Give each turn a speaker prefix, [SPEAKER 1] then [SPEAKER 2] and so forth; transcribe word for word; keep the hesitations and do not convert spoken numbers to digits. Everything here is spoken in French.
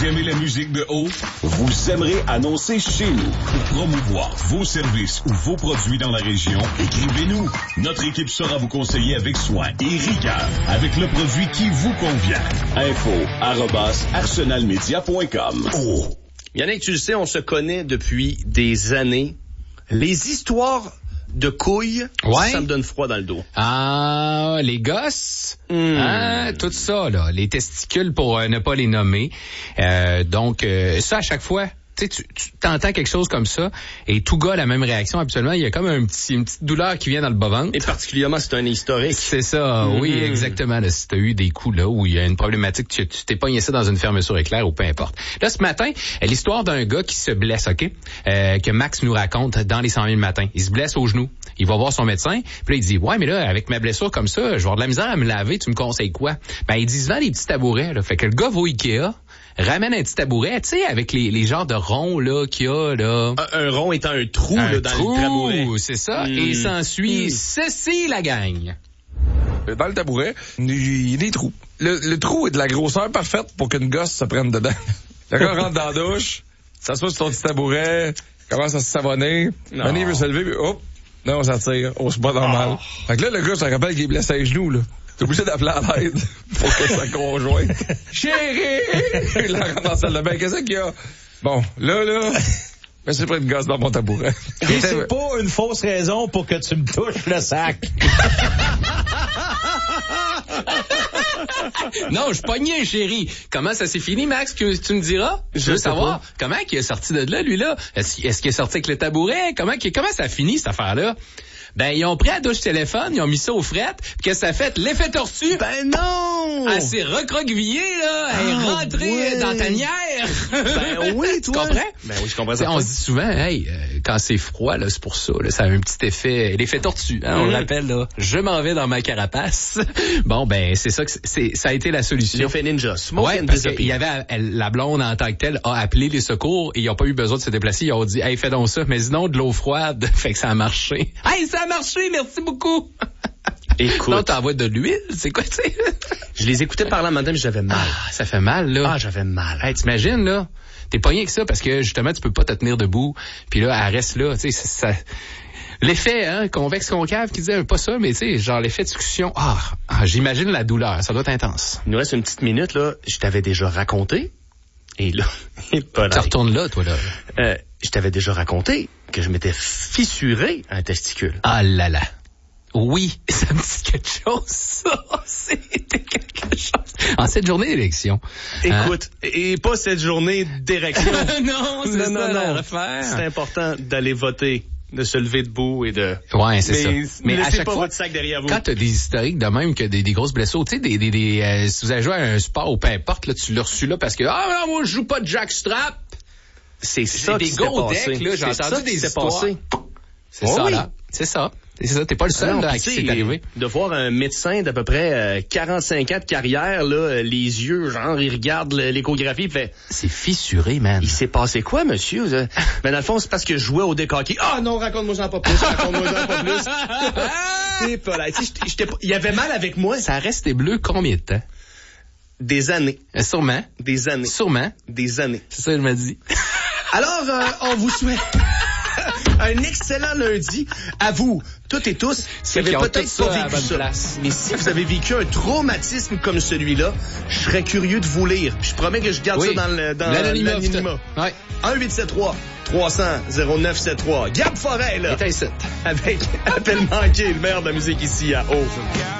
[SPEAKER 1] Vous aimez la musique de haut? Vous aimerez annoncer chez nous. Pour promouvoir vos services ou vos produits dans la région, écrivez-nous. Notre équipe saura vous conseiller avec soin et rigueur, avec le produit qui vous convient. Info arobase arsenalmedia point com. Oh.
[SPEAKER 2] Yannick, tu le sais, on se connaît depuis des années. Les histoires de couilles,
[SPEAKER 3] ouais.
[SPEAKER 2] Ça me donne froid dans le dos.
[SPEAKER 3] Ah, les gosses, mmh. hein, tout ça, là, les testicules pour euh, ne pas les nommer. Euh, donc, euh, ça, à chaque fois, tu sais, tu, tu t'entends quelque chose comme ça et tout gars a la même réaction. Habituellement, il y a comme un petit, une petite douleur qui vient dans le bas-ventre.
[SPEAKER 2] Et particulièrement, c'est un historique.
[SPEAKER 3] C'est ça, mmh. oui, exactement. Là, si tu as eu des coups là où il y a une problématique, tu, tu t'es pogné ça dans une fermeture éclair ou peu importe. Là, ce matin, l'histoire d'un gars qui se blesse, OK? Euh, que Max nous raconte dans les cent mille matins. Il se blesse au genou. Il va voir son médecin, puis là, il dit, ouais, mais là, avec ma blessure comme ça, je vais avoir de la misère à me laver, tu me conseilles quoi? Ben, il dit, vend des petits tabourets, là. Fait que le gars va au Ikea, ramène un petit tabouret, tu sais, avec les, les genres de ronds, là, qu'il y a, là.
[SPEAKER 2] Un, un rond étant un trou,
[SPEAKER 3] un
[SPEAKER 2] là, dans
[SPEAKER 3] trou,
[SPEAKER 2] le tabouret.
[SPEAKER 3] C'est ça.
[SPEAKER 2] Mmh.
[SPEAKER 3] Et s'ensuit
[SPEAKER 2] mmh.
[SPEAKER 3] ceci, la gang.
[SPEAKER 4] Dans le tabouret, il y a des trous. Le, le trou est de la grosseur parfaite pour qu'une gosse se prenne dedans. Le gars rentre dans la douche, s'assoit sur son petit tabouret, commence à se savonner. Mané veut se lever, puis hop, non, ça tire. Oh, c'est pas normal. Oh. Fait que là, le gars, ça rappelle qu'il est blessé les genoux, là. T'es obligé d'appeler à l'aide pour que sa conjointe. Chérie! Il la rentre dans la salle de bain. Qu'est-ce qu'il y a? Bon, là, là. Mais c'est pas une gosse dans mon tabouret.
[SPEAKER 5] Et c'est pas une fausse raison pour que tu me touches le sac.
[SPEAKER 3] Non, je pognais, chérie. Comment ça s'est fini, Max? Tu, tu me diras? Je veux savoir. Pas. Comment qu'il est sorti de là, lui, là? Est-ce, est-ce qu'il est sorti avec le tabouret? Comment, comment ça a fini, cette affaire-là? Ben, ils ont pris la douche téléphone, ils ont mis ça aux frettes, puis qu'est-ce que ça fait? L'effet tortue.
[SPEAKER 2] Ben non!
[SPEAKER 3] Elle s'est recroquevillée, là. Elle est
[SPEAKER 2] ah,
[SPEAKER 3] rentrée
[SPEAKER 2] ouais.
[SPEAKER 3] dans ta nière.
[SPEAKER 2] Ben oui, toi.
[SPEAKER 3] Tu comprends?
[SPEAKER 2] Ben oui, je comprends ça.
[SPEAKER 3] On se dit souvent, hey, euh, quand c'est froid, là, c'est pour ça, là, ça a un petit effet, l'effet tortue, hein, on
[SPEAKER 2] mmh.
[SPEAKER 3] l'appelle, là. Je m'en vais dans ma carapace. Bon, ben, c'est ça que c'est, ça a été la solution.
[SPEAKER 2] L'effet ninja. Smoke
[SPEAKER 3] ouais, parce qu'il y avait, elle, la blonde en tant que telle a appelé les secours et ils n'ont pas eu besoin de se déplacer. Ils ont dit, hey, fais donc ça, mais sinon de l'eau froide. Fait que ça a marché. Hey, ça a marché, merci beaucoup.
[SPEAKER 2] Écoute.
[SPEAKER 3] Non, t'envoies de l'huile, c'est quoi, tu sais?
[SPEAKER 2] Je les écoutais parler en matin, mais j'avais mal.
[SPEAKER 3] Ah, ça fait mal, là.
[SPEAKER 2] Ah, j'avais mal.
[SPEAKER 3] Hey, t'imagines, là? T'es pas rien que ça parce que, justement, tu peux pas te tenir debout. Puis là, elle reste là, tu sais, ça... L'effet, hein, convexe concave qui disait pas ça, mais tu sais, genre l'effet de succion. Ah, ah, j'imagine la douleur, ça doit être intense.
[SPEAKER 2] Il nous reste une petite minute, là. Je t'avais déjà raconté. Et là, pas là.
[SPEAKER 3] Tu retournes là, toi, là.
[SPEAKER 2] Euh, je t'avais déjà raconté que je m'étais fissuré un testicule.
[SPEAKER 3] Ah là là. Oui, ça me dit quelque chose, ça. C'était quelque chose. En cette journée d'élection.
[SPEAKER 2] Écoute,
[SPEAKER 3] hein?
[SPEAKER 2] Et pas cette journée d'érection.
[SPEAKER 3] non, c'est
[SPEAKER 2] non,
[SPEAKER 3] ça
[SPEAKER 2] non,
[SPEAKER 3] la
[SPEAKER 2] non.
[SPEAKER 3] refaire.
[SPEAKER 2] C'est important d'aller voter, de se lever debout et de...
[SPEAKER 3] Ouais, c'est
[SPEAKER 2] mais,
[SPEAKER 3] ça. Mais à chaque
[SPEAKER 2] pas
[SPEAKER 3] fois,
[SPEAKER 2] votre sac derrière vous.
[SPEAKER 3] Quand t'as des historiques de même que des, des grosses blessures, tu sais, des, des, des euh, si vous avez joué à un sport ou peu importe, là, tu l'as reçu là parce que, ah, non, moi, je joue pas de jackstrap.
[SPEAKER 2] C'est ça
[SPEAKER 3] des
[SPEAKER 2] qui s'est
[SPEAKER 3] gros
[SPEAKER 2] passé.
[SPEAKER 3] decks, là, j'ai
[SPEAKER 2] c'est
[SPEAKER 3] entendu des histoires.
[SPEAKER 2] Passé.
[SPEAKER 3] C'est
[SPEAKER 2] oh
[SPEAKER 3] ça,
[SPEAKER 2] oui.
[SPEAKER 3] là. C'est ça. C'est ça, t'es pas le seul
[SPEAKER 2] ah non,
[SPEAKER 3] là, à
[SPEAKER 2] qui
[SPEAKER 3] qui c'est arrivé.
[SPEAKER 2] De voir un médecin d'à peu près euh, quarante-cinq ans de carrière, là, les yeux, genre, il regarde l'échographie, il fait...
[SPEAKER 3] C'est fissuré, man.
[SPEAKER 2] Il s'est passé quoi, monsieur? Mais dans le fond, c'est parce que je jouais au décoqué. Ah non, raconte-moi-en pas plus, raconte-moi-en pas plus. C'est pas là. Il y avait mal avec moi.
[SPEAKER 3] Ça restait bleu combien de temps?
[SPEAKER 2] Des années.
[SPEAKER 3] Euh, sûrement.
[SPEAKER 2] Des années.
[SPEAKER 3] Sûrement.
[SPEAKER 2] Des années.
[SPEAKER 3] C'est ça que je me dis.
[SPEAKER 2] Alors, euh, on vous souhaite... un excellent lundi à vous, toutes et tous, qui avez peut-être pas vécu ça. Place. Mais si vous avez vécu un traumatisme comme celui-là, je serais curieux de vous lire. Je promets que je garde oui. ça dans, le, dans l'anonymat. l'anonymat.
[SPEAKER 3] Ouais.
[SPEAKER 2] un huit sept trois trois cents zéro neuf sept trois. Gab Forêt, là.
[SPEAKER 3] Avec
[SPEAKER 2] Appel manqué, le maire de la musique ici à Haut.